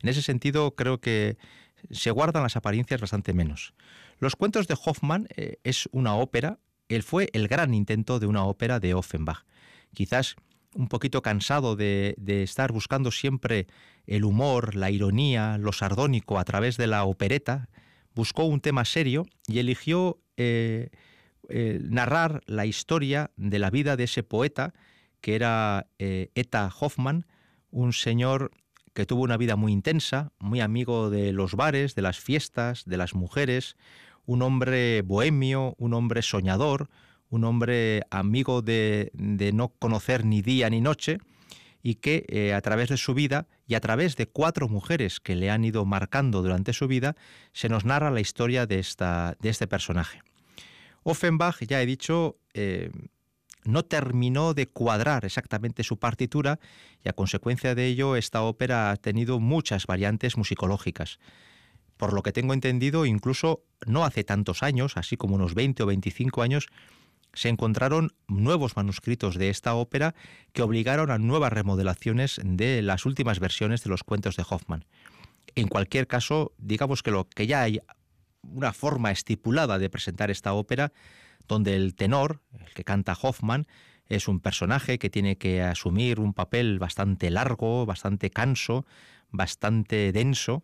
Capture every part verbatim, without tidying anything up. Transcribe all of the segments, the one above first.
En ese sentido, creo que se guardan las apariencias bastante menos. Los cuentos de Hoffmann eh, es una ópera. Él fue el gran intento de una ópera de Offenbach. Quizás un poquito cansado de, de estar buscando siempre el humor, la ironía, lo sardónico a través de la opereta, buscó un tema serio y eligió eh, eh, narrar la historia de la vida de ese poeta que era eh, Eta Hoffmann, un señor que tuvo una vida muy intensa, muy amigo de los bares, de las fiestas, de las mujeres, un hombre bohemio, un hombre soñador, un hombre amigo de, de no conocer ni día ni noche, y que eh, a través de su vida y a través de cuatro mujeres que le han ido marcando durante su vida, se nos narra la historia de, esta, de este personaje. Offenbach, ya he dicho, eh, no terminó de cuadrar exactamente su partitura y a consecuencia de ello esta ópera ha tenido muchas variantes musicológicas. Por lo que tengo entendido, incluso no hace tantos años, así como unos veinte o veinticinco años, se encontraron nuevos manuscritos de esta ópera que obligaron a nuevas remodelaciones de las últimas versiones de los cuentos de Hoffmann. En cualquier caso, digamos que lo que ya hay una forma estipulada de presentar esta ópera, donde el tenor, el que canta Hoffmann, es un personaje que tiene que asumir un papel bastante largo, bastante canso, bastante denso,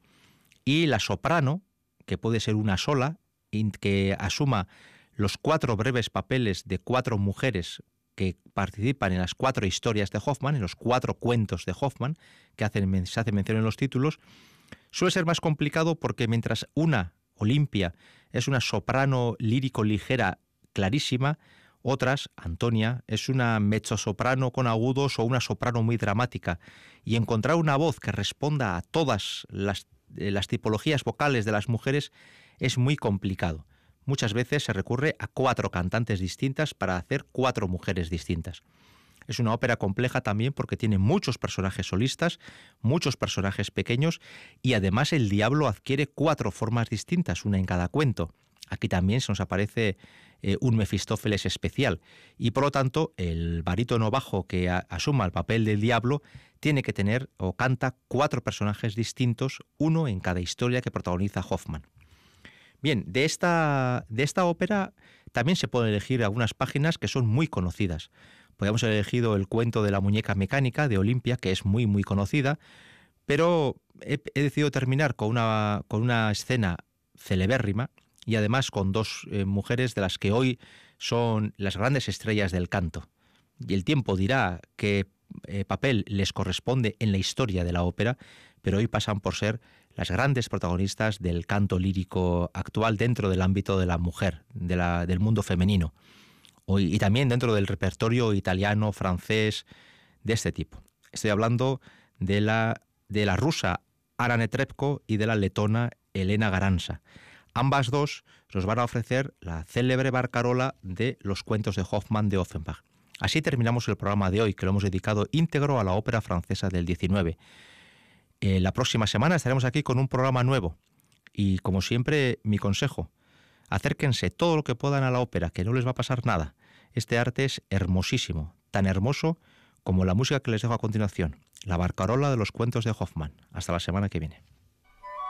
y la soprano, que puede ser una sola, que asuma los cuatro breves papeles de cuatro mujeres que participan en las cuatro historias de Hoffmann, en los cuatro cuentos de Hoffmann, que hacen, se hace mención en los títulos, suele ser más complicado porque mientras una, Olimpia, es una soprano lírico ligera clarísima, otras, Antonia, es una mezzosoprano con agudos o una soprano muy dramática, y encontrar una voz que responda a todas las, eh, las tipologías vocales de las mujeres es muy complicado. Muchas veces se recurre a cuatro cantantes distintas para hacer cuatro mujeres distintas. Es una ópera compleja también porque tiene muchos personajes solistas, muchos personajes pequeños, y además el diablo adquiere cuatro formas distintas, una en cada cuento. Aquí también se nos aparece eh, un Mefistófeles especial, y por lo tanto el barítono bajo que a, asuma el papel del diablo tiene que tener o canta cuatro personajes distintos, uno en cada historia que protagoniza Hoffmann. Bien, de esta, de esta ópera también se pueden elegir algunas páginas que son muy conocidas. Podríamos haber elegido el cuento de la muñeca mecánica de Olimpia, que es muy muy conocida, pero he, he decidido terminar con una, con una escena celebérrima y además con dos eh, mujeres de las que hoy son las grandes estrellas del canto. Y el tiempo dirá qué eh, papel les corresponde en la historia de la ópera, pero hoy pasan por ser las grandes protagonistas del canto lírico actual dentro del ámbito de la mujer, de la, del mundo femenino, hoy, y también dentro del repertorio italiano, francés, de este tipo. Estoy hablando de la, de la rusa Anna Netrebko y de la letona Elena Garanza. Ambas dos nos van a ofrecer la célebre barcarola de los cuentos de Hoffmann de Offenbach. Así terminamos el programa de hoy, que lo hemos dedicado íntegro a la ópera francesa del diecinueve. Eh, la próxima semana estaremos aquí con un programa nuevo. Y como siempre, mi consejo, acérquense todo lo que puedan a la ópera, que no les va a pasar nada. Este arte es hermosísimo, tan hermoso como la música que les dejo a continuación, la barcarola de los cuentos de Hoffmann. Hasta la semana que viene.